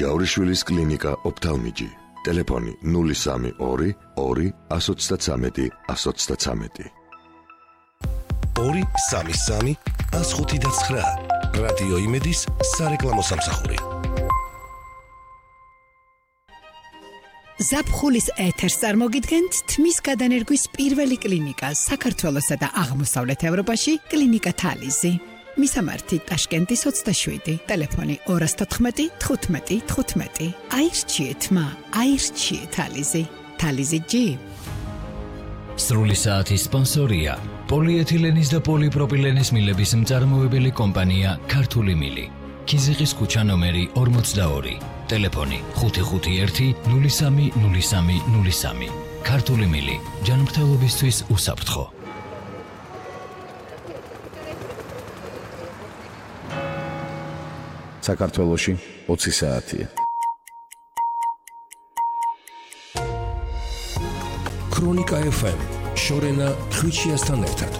ჯავრიშვილის კლინიკა ოფთალმიჯი. ტელეფონი 032 2 133 133. 233 159. რადიო იმედის სარეკლამო სამსახური. ზაფხულის ეთერს წარმოგიდგენთ თმის გადანერგვის პირველი კლინიკა საქართველოსა და აღმოსავლეთ ევროპაში კლინიკა თალიზი. მისამართი ტაშკენტის 27, ტელეფონი 214 15 15. აირჩიეთ მა, აირჩიეთ თალიზი. თალიზი ჯი. სრული საათის სპონსორია პოლიეთილენის და პოლიპროპილენის მილების მწარმოებელი კომპანია ქართული მილი. ქიზიყის ქუჩა ნომერი 42, ტელეფონი 551 03 03 03. ქართული მილი, ჯანმრთელობისთვის უსაფრთხო. საქართველოში 20 საათია. ქრონიკა FM შორენა ხვიჩიასთან ერთად.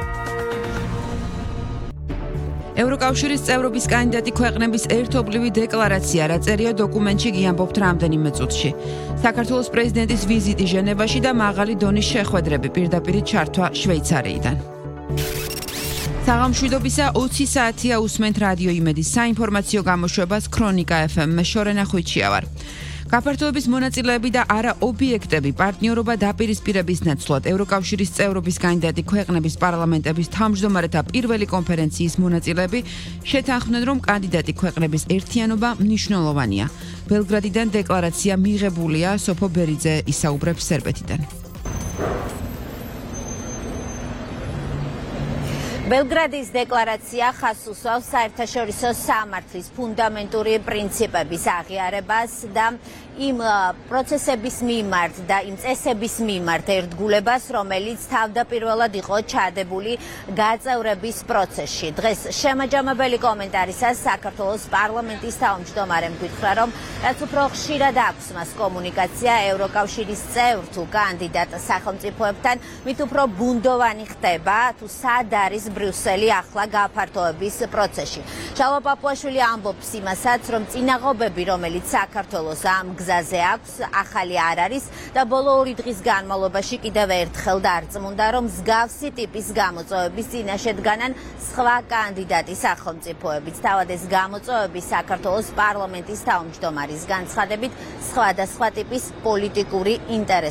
ევროკავშირის წევრობის კანდიდატი ქვეყნების ერთობლივი დეკლარაცია, რაწერია დოკუმენტში გიამბობთ რამდენიმე წუთში. საქართველოს პრეზიდენტის ვიზიტი ჟენევაში და მაღალი დონის შეხვედრები პირდაპირ ჩართვა შვეიცარიიდან. საღამშვიდობისა 20 საათია უსმენთ რადიო იმედის საინფორმაციო გამოშვებას ქრონიკა FM-ში შორენა ხვიჩია ვარ. გაფართოების მონაწილეები და არა ობიექტები პარტნიორობა დაპირისპირების ნაცვლად ევროკავშირის წევრობის კანდიდატი ქვეყნების პარლამენტების თავმჯდომარეთა პირველი კონფერენციის მონაწილეები შეთანხმდნენ, რომ კანდიდატი ქვეყნების ერთიანობა მნიშვნელოვანია. ბელგრადიდან დეკლარაცია მიღებულია, სოფო ბერიძე ისაუბრებს სერბეთიდან. ბელგრადის დეკლარაცია ხაზს უსვავს საერთაშორისო სამართლის ფუნდამენტური პრინციპების აღიარებას და იმ პროცესების მიმართ და იმ წესების მიმართ ერთგულებას, რომელიც თავდაპირველად იყო ჩადებული გაწევრების პროცესში. დღეს შემაჯამებელი კომენტარისას საქართველოს პარლამენტის თავმჯდომარემ გითხრა, რომ რაც უფრო ხშირად აქვს მას კომუნიკაცია ევროკავშირის წევრ თუ კანდიდატ სახელმწიფოებთან, მით უფრო ბუნდოვანი ხდება თუ სად არის ბრიუსელი ახლა გაფართოების პროცესში. შალვა პაპუაშვილი ამბობს იმასაც, რომ წინაღობები, რომელიც საქართველოს ამ გზაზე აქვს, ახალი არ არის და ბოლო 2 დღის განმავლობაში კიდევ ერთხელ დარწმუნდა, რომ მსგავსი ტიპის გამოწვევების წინაშე დგანან სხვა კანდიდატი სახელმწიფოებიც. თავად ეს გამოწვევები საქართველოს პარლამენტის თავმჯდომარის განცხადებით სხვადასხვა ტიპის პოლიტიკური ინტერესები